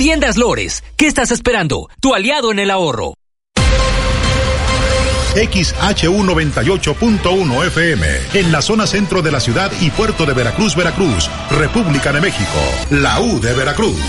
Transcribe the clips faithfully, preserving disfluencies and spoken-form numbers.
Tiendas Lores, ¿qué estás esperando? Tu aliado en el ahorro. X H U noventa y ocho punto uno F M, en la zona centro de la ciudad y puerto de Veracruz, Veracruz, República de México, la U de Veracruz.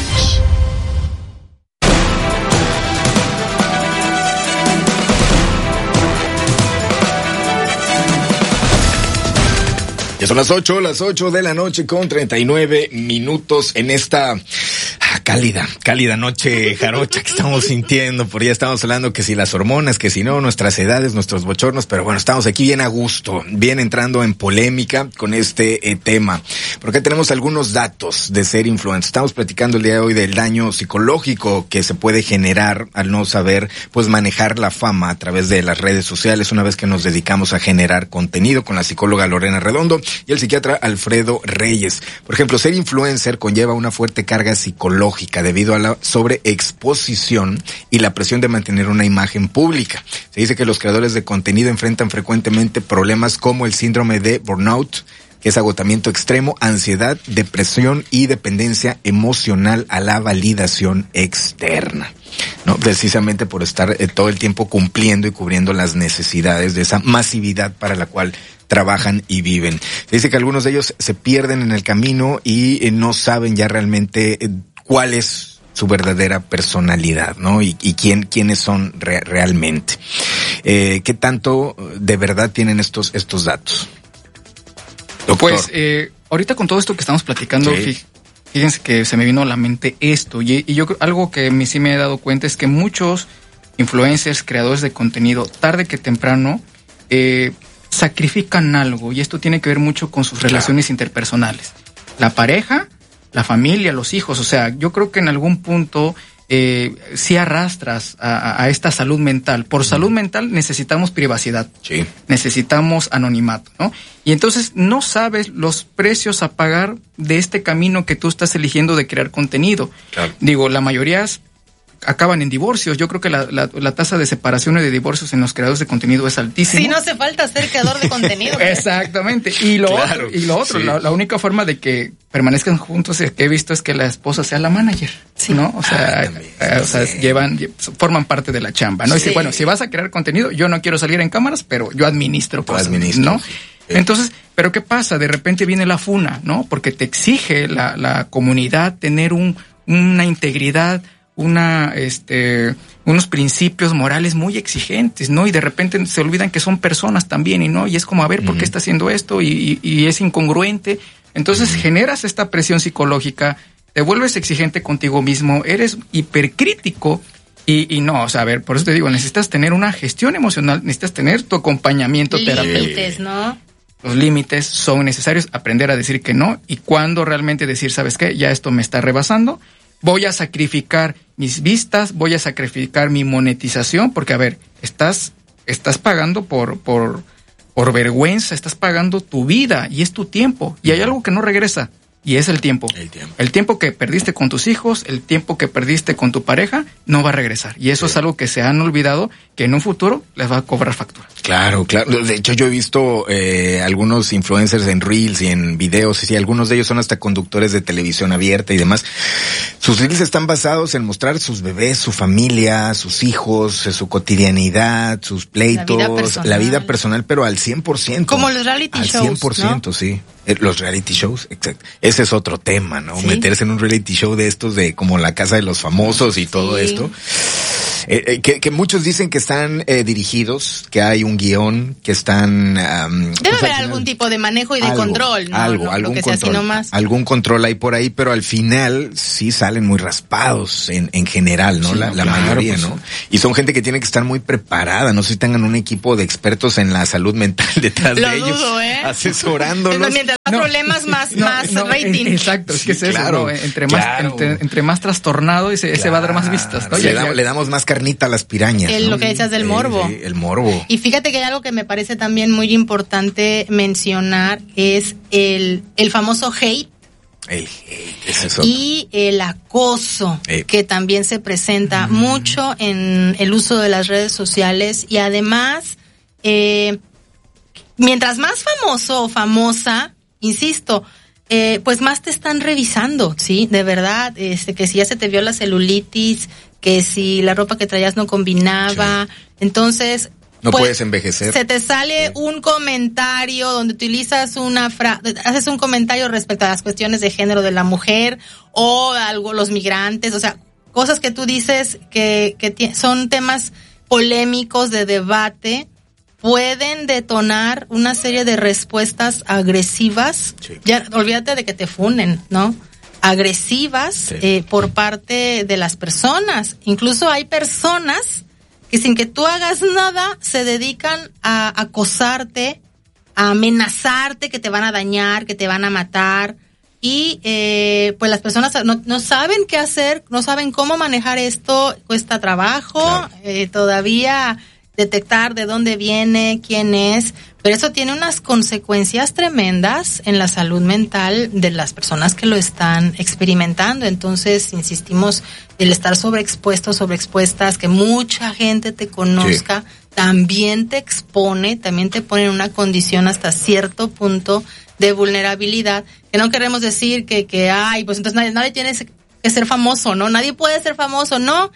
Ya son las ocho, las ocho de la noche con treinta y nueve minutos en esta ah, cálida, cálida noche jarocha que estamos sintiendo. Por ya estamos hablando que si las hormonas, que si no, nuestras edades, nuestros bochornos, pero bueno, estamos aquí bien a gusto, bien entrando en polémica con este eh, tema, porque tenemos algunos datos de ser influencer. Estamos platicando el día de hoy del daño psicológico que se puede generar al no saber, pues, manejar la fama a través de las redes sociales una vez que nos dedicamos a generar contenido, con la psicóloga Lorena Redondo y el psiquiatra Alfredo Reyes. Por ejemplo, ser influencer conlleva una fuerte carga psicológica debido a la sobreexposición y la presión de mantener una imagen pública. Se dice que los creadores de contenido enfrentan frecuentemente problemas como el síndrome de burnout, que es agotamiento extremo, ansiedad, depresión y dependencia emocional a la validación externa, ¿no? Precisamente por estar eh, todo el tiempo cumpliendo y cubriendo las necesidades de esa masividad para la cual trabajan y viven. Se dice que algunos de ellos se pierden en el camino y eh, no saben ya realmente eh, cuál es su verdadera personalidad, ¿no? Y, y quién, quiénes son re- realmente. Eh, ¿Qué tanto de verdad tienen estos, estos datos? Doctor. Pues, eh, ahorita con todo esto que estamos platicando, Sí. fíjense que se me vino a la mente esto, y, y yo algo que me, sí me he dado cuenta es que muchos influencers, creadores de contenido, tarde que temprano, eh, sacrifican algo, y esto tiene que ver mucho con sus relaciones claro. interpersonales. La pareja, la familia, los hijos, o sea, yo creo que en algún punto eh, sí arrastras a, a esta salud mental. Por salud mental necesitamos privacidad, sí. necesitamos anonimato, ¿no? Y entonces no sabes los precios a pagar de este camino que tú estás eligiendo de crear contenido. Claro. Digo, la mayoría acaban en divorcios. Yo creo que la, la, la tasa de separación y de divorcios en los creadores de contenido es altísima. Sí, no hace falta ser creador de contenido. Exactamente. Y lo claro, otro, y lo otro sí. la, la única forma de que permanezcan juntos que he visto es que la esposa sea la manager, sí. ¿no? O sea, ah, también, eh, o sea, sí. llevan, forman parte de la chamba, ¿no? Sí. Y dice, bueno, si vas a crear contenido, yo no quiero salir en cámaras, pero yo administro cosas, administro, ¿no? Sí. Entonces, ¿pero qué pasa? De repente viene la funa, ¿no? Porque te exige la, la comunidad tener un, una integridad, una, este, unos principios morales muy exigentes, ¿no? Y de repente se olvidan que son personas también, y no, y es como, a ver, ¿por qué está haciendo esto? Y, y, y es incongruente. Entonces uh-huh. generas esta presión psicológica, te vuelves exigente contigo mismo, eres hipercrítico, y, y no, o sea, a ver, por eso te digo, necesitas tener una gestión emocional, necesitas tener tu acompañamiento terapéutico. Límites, ¿no? Los límites son necesarios, aprender a decir que no, y cuando realmente decir, ¿sabes qué? Ya esto me está rebasando, voy a sacrificar mis vistas, voy a sacrificar mi monetización, porque, a ver, estás, estás pagando por, por, por vergüenza, estás pagando tu vida, y es tu tiempo, y hay algo que no regresa, y es el tiempo. El tiempo. El tiempo que perdiste con tus hijos, el tiempo que perdiste con tu pareja, no va a regresar. Y eso sí. es algo que se han olvidado, que en un futuro les va a cobrar factura. Claro, claro. De hecho, yo he visto eh, algunos influencers en Reels y en videos, y sí, algunos de ellos son hasta conductores de televisión abierta y demás. Sus Reels están basados en mostrar sus bebés, su familia, sus hijos, su cotidianidad, sus pleitos, la vida personal, la vida personal pero al cien por ciento. Como los reality al shows, cien por ciento, ¿no? Sí. Los reality shows, exacto. Ese es otro tema, ¿no? ¿Sí? Meterse en un reality show de estos de como La Casa de los Famosos y todo sí. esto. Eh, eh, que, que muchos dicen que están eh, dirigidos, que hay un guión, que están... Um, Debe haber final, algún tipo de manejo y de algo, control, ¿no? Algo, no, algún que sea control. Así nomás. Algún control hay por ahí, pero al final sí salen muy raspados en, en general, ¿no? Sí, la la claro, mayoría, pues, ¿no? Y son gente que tiene que estar muy preparada, no sé si tengan un equipo de expertos en la salud mental detrás Lo de dudo, ellos. ¿eh? Asesorándolos. Mientras más no, problemas, más, no, más no, rating. Exacto, es que sí, es claro, eso, ¿no? Entre más, claro. entre, entre más trastornado, ese, claro. ese va a dar más vistas, ¿no? Le, ya, da, ya. le damos más carnita a las pirañas. El, ¿no? Lo que decías del morbo. Sí, sí, el morbo. Y fíjate que hay algo que me parece también muy importante mencionar, es el, el famoso hate. El hate, ese es otro. Y el acoso, eh. que también se presenta mm. mucho en el uso de las redes sociales, y además, eh, mientras más famoso o famosa, insisto, eh, pues más te están revisando, ¿sí? De verdad, este, que si ya se te vio la celulitis, que si la ropa que traías no combinaba, sí. Entonces... No pues, puedes envejecer. Se te sale sí. un comentario donde utilizas una frase, haces un comentario respecto a las cuestiones de género de la mujer o algo, los migrantes, o sea, cosas que tú dices que, que t- son temas polémicos de debate, pueden detonar una serie de respuestas agresivas. Sí. Ya, olvídate de que te funen, ¿no? Agresivas sí. eh, por parte de las personas. Incluso hay personas que sin que tú hagas nada se dedican a acosarte, a amenazarte que te van a dañar, que te van a matar. Y eh, pues las personas no, no saben qué hacer, no saben cómo manejar esto, cuesta trabajo, claro. eh, todavía detectar de dónde viene, quién es, pero eso tiene unas consecuencias tremendas en la salud mental de las personas que lo están experimentando. Entonces, insistimos, el estar sobreexpuestos, sobreexpuestas, que mucha gente te conozca, sí. también te expone, también te pone en una condición hasta cierto punto de vulnerabilidad, que no queremos decir que, que ay, pues entonces nadie, nadie tiene que ser famoso, ¿no? Nadie puede ser famoso, no.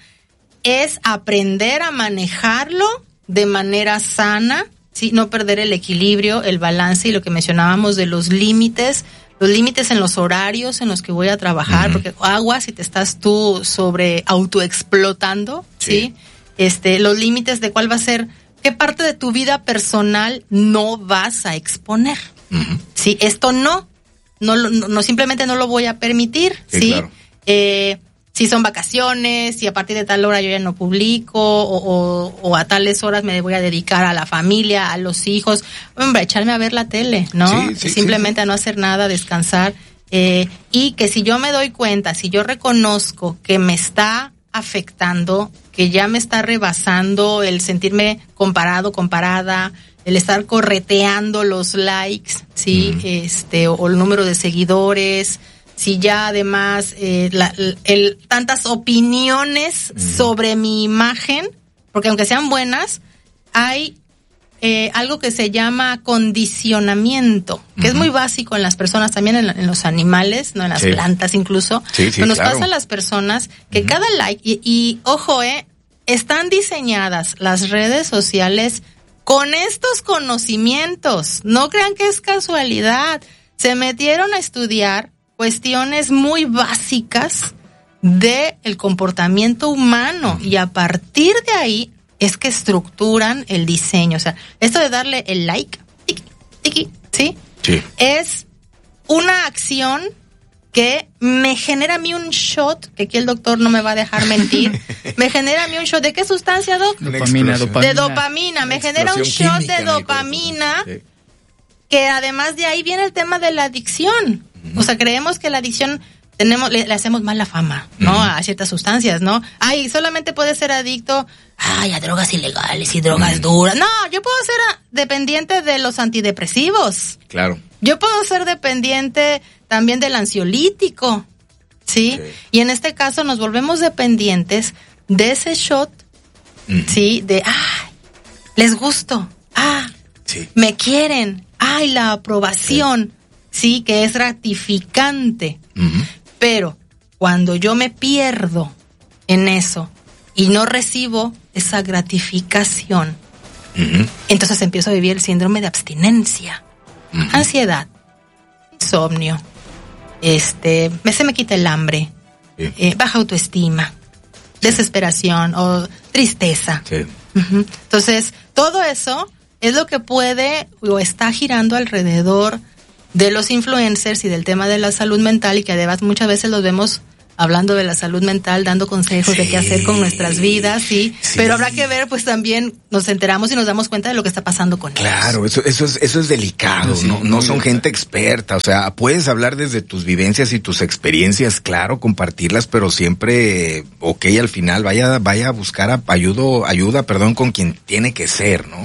Es aprender a manejarlo de manera sana, sí, no perder el equilibrio, el balance y lo que mencionábamos de los límites, los límites en los horarios en los que voy a trabajar, uh-huh. porque agua si te estás tú sobre autoexplotando, sí. sí, este, los límites de cuál va a ser, qué parte de tu vida personal no vas a exponer, uh-huh. sí, esto no, no, no, no, simplemente no lo voy a permitir, sí, sí? Claro. eh, Si son vacaciones, si a partir de tal hora yo ya no publico, o, o, o a tales horas me voy a dedicar a la familia, a los hijos, hombre, echarme a ver la tele, ¿no? Sí, sí, simplemente sí. a no hacer nada, descansar, eh, y que si yo me doy cuenta, si yo reconozco que me está afectando, que ya me está rebasando el sentirme comparado, comparada, el estar correteando los likes, sí, mm. este, o, o el número de seguidores, si ya además eh, la, el, tantas opiniones uh-huh. sobre mi imagen, porque aunque sean buenas, hay eh, algo que se llama condicionamiento, que uh-huh. es muy básico en las personas, también en, en los animales, no en las sí. plantas incluso, sí, sí, pero nos claro. pasa a las personas que uh-huh. cada like, y, y ojo, eh, están diseñadas las redes sociales con estos conocimientos, no crean que es casualidad, se metieron a estudiar cuestiones muy básicas de el comportamiento humano y a partir de ahí es que estructuran el diseño. O sea, esto de darle el like, tiki, tiki, ¿sí? Sí. Es una acción que me genera a mí un shot, que aquí el doctor no me va a dejar mentir, me genera a mí un shot, ¿de qué sustancia, doc? Dopamina, dopamina. De dopamina, me genera un shot de dopamina, sí. que además de ahí viene el tema de la adicción. O sea, creemos que la adicción tenemos, le, le hacemos mala fama, ¿no? Uh-huh. A ciertas sustancias, ¿no? Ay, solamente puedes ser adicto, ay, a drogas ilegales y drogas uh-huh. duras. No, yo puedo ser a, dependiente de los antidepresivos. Claro. Yo puedo ser dependiente también del ansiolítico, ¿sí? Okay. Y en este caso nos volvemos dependientes de ese shot, uh-huh. ¿sí? De, ay, les gusto, ah, sí. me quieren, ay, la aprobación. Sí. Sí, que es gratificante, uh-huh. pero cuando yo me pierdo en eso y no recibo esa gratificación, uh-huh. entonces empiezo a vivir el síndrome de abstinencia, uh-huh. ansiedad, insomnio, este, me, se me quita el hambre, sí. eh, baja autoestima, sí. desesperación o tristeza. Sí. Uh-huh. Entonces, todo eso es lo que puede o está girando alrededor de los influencers y del tema de la salud mental, y que además muchas veces los vemos hablando de la salud mental, dando consejos sí, de qué hacer con nuestras vidas, sí, sí, pero habrá que ver, pues también nos enteramos y nos damos cuenta de lo que está pasando con ellos. Claro, eso, eso es, eso es delicado, sí, no, no son gente experta, o sea, puedes hablar desde tus vivencias y tus experiencias, claro, compartirlas, pero siempre, ok, al final vaya, vaya a buscar ayuda, ayuda, perdón, con quien tiene que ser, ¿no?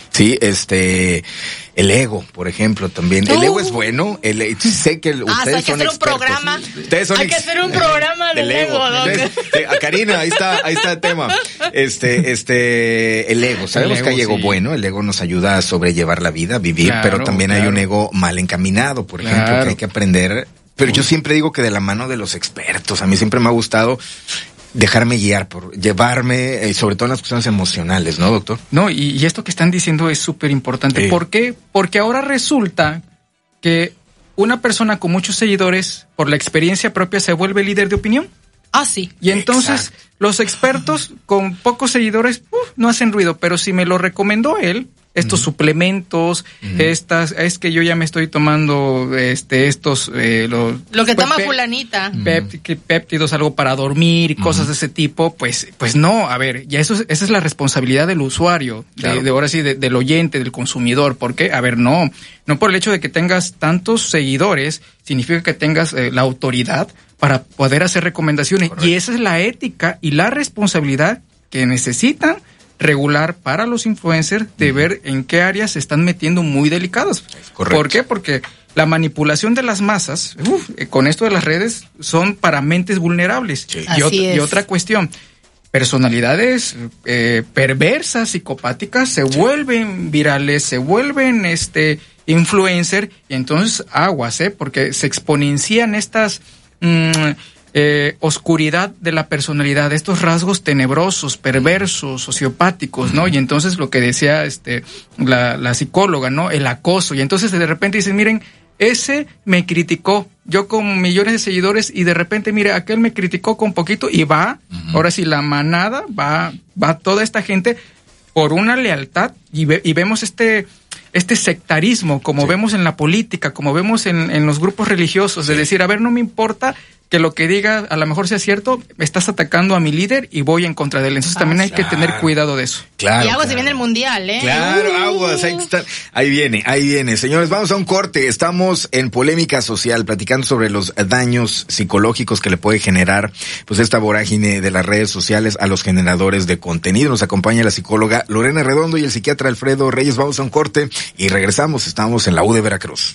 Sí, este, el ego, por ejemplo, también. Uh. El ego es bueno. El, sé que el, ah, ustedes hay que son hacer expertos. un programa. Ustedes son hay que hacer un programa del, del ego. Entonces, eh, a Karina, ahí está, ahí está el tema. Este, este, el ego. Sabemos el ego, que hay ego sí. bueno. El ego nos ayuda a sobrellevar la vida, a vivir, claro, pero también claro. hay un ego mal encaminado, por ejemplo, claro. que hay que aprender. Pero yo siempre digo que de la mano de los expertos. A mí siempre me ha gustado dejarme guiar, por llevarme, eh, sobre todo en las cuestiones emocionales, ¿no, doctor? No, y, y esto que están diciendo es súper importante. Sí. ¿Por qué? Porque ahora resulta que una persona con muchos seguidores, por la experiencia propia, se vuelve líder de opinión. Ah, sí. Y entonces, exacto. los expertos con pocos seguidores uf, no hacen ruido, pero si me lo recomendó él, estos uh-huh. suplementos, uh-huh. estas, es que yo ya me estoy tomando este estos eh, los lo que pues, toma pe- fulanita, pep- péptidos, algo para dormir, uh-huh. cosas de ese tipo, pues, pues no, a ver, ya eso es, esa es la responsabilidad del usuario, claro. de, de ahora sí, de, del oyente, del consumidor. ¿Por qué? A ver, no, no por el hecho de que tengas tantos seguidores significa que tengas eh, la autoridad para poder hacer recomendaciones. Correcto. Y esa es la ética y la responsabilidad que necesitan regular para los influencers de ver en qué áreas se están metiendo muy delicados. Correcto. ¿Por qué? Porque la manipulación de las masas, uf, con esto de las redes, son para mentes vulnerables. Sí. Y, ot- y otra cuestión, personalidades eh, perversas, psicopáticas, se vuelven virales, se vuelven este influencer, y entonces aguas, ¿eh? Porque se exponencian estas mmm, eh, oscuridad de la personalidad, estos rasgos tenebrosos, perversos, sociopáticos, ¿no? Y entonces lo que decía este la, la psicóloga, ¿no? El acoso. Y entonces de repente dicen, miren, ese me criticó, yo con millones de seguidores, y de repente, mire, aquel me criticó con poquito, y va, uh-huh. ahora sí, la manada, va, va toda esta gente por una lealtad, y, ve, y vemos este este sectarismo, como sí. vemos en la política, como vemos en, en los grupos religiosos, sí. de decir, a ver, no me importa que lo que diga a lo mejor sea cierto, estás atacando a mi líder y voy en contra de él. Entonces ah, también hay claro. que tener cuidado de eso. Claro. Y aguas, claro. se viene el mundial, ¿eh? Claro, uh. aguas, ahí, está, ahí viene, ahí viene. Señores, vamos a un corte. Estamos en polémica social, platicando sobre los daños psicológicos que le puede generar pues esta vorágine de las redes sociales a los generadores de contenido. Nos acompaña la psicóloga Lorena Redondo y el psiquiatra Alfredo Reyes. Vamos a un corte y regresamos. Estamos en la U de Veracruz.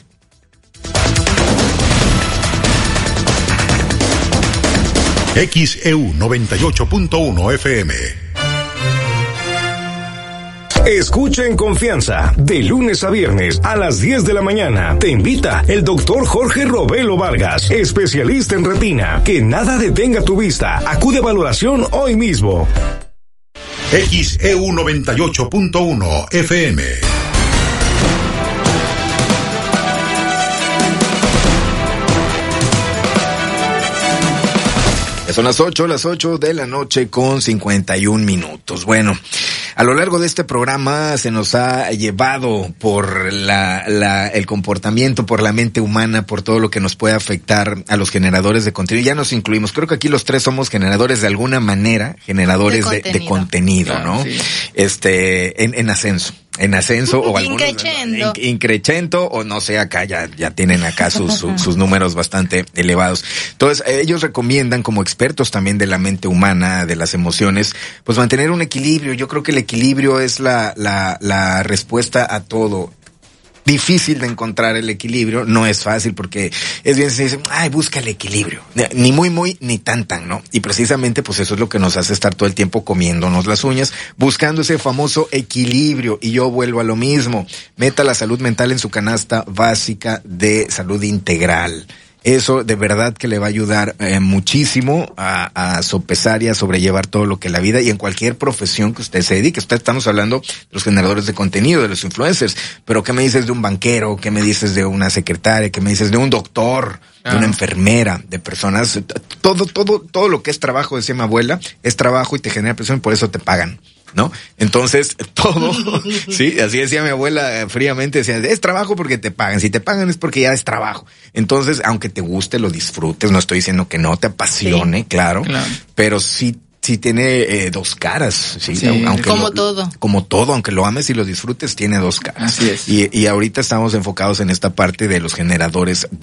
X E U noventa y ocho punto uno F M. Escucha en confianza, de lunes a viernes a las diez de la mañana. Te invita el doctor Jorge Robelo Vargas, especialista en retina. Que nada detenga tu vista. Acude a valoración hoy mismo. X E U noventa y ocho punto uno F M. Son las ocho, las ocho de la noche con cincuenta y un minutos. Bueno, a lo largo de este programa se nos ha llevado por la, la, el comportamiento, por la mente humana, por todo lo que nos puede afectar a los generadores de contenido. Ya nos incluimos. Creo que aquí los tres somos generadores de alguna manera, generadores de contenido, de, de contenido claro, ¿no? Sí. Este, en, en ascenso. En ascenso o algunos increchendo. In, increchendo o no sé, acá ya ya tienen acá sus, sus sus números bastante elevados. Entonces, ellos recomiendan como expertos también de la mente humana, de las emociones, pues mantener un equilibrio. Yo creo que el equilibrio es la la la respuesta a todo. Difícil de encontrar el equilibrio, no es fácil porque es bien se dice, ay, busca el equilibrio, ni muy muy ni tan tan, ¿no? Y precisamente pues eso es lo que nos hace estar todo el tiempo comiéndonos las uñas, buscando ese famoso equilibrio. Y yo vuelvo a lo mismo, meta la salud mental en su canasta básica de salud integral. Eso de verdad que le va a ayudar eh, muchísimo a, a sopesar y a sobrellevar todo lo que la vida y en cualquier profesión que usted se dedique. Usted estamos hablando de los generadores de contenido, de los influencers, pero ¿qué me dices de un banquero? ¿Qué me dices de una secretaria? ¿Qué me dices de un doctor? Ah. De una enfermera, de personas, todo, todo, todo lo que es trabajo, decía mi abuela, es trabajo y te genera presión y por eso te pagan, ¿no? Entonces, todo, sí, así decía mi abuela fríamente, decía, es trabajo porque te pagan, si te pagan es porque ya es trabajo. Entonces, aunque te guste, lo disfrutes, no estoy diciendo que no te apasione, sí, claro, claro, pero sí, sí tiene eh, dos caras, sí, sí aunque como lo, todo. Como todo, aunque lo ames y lo disfrutes, tiene dos caras. Así es. Y, y ahorita estamos enfocados en esta parte de los generadores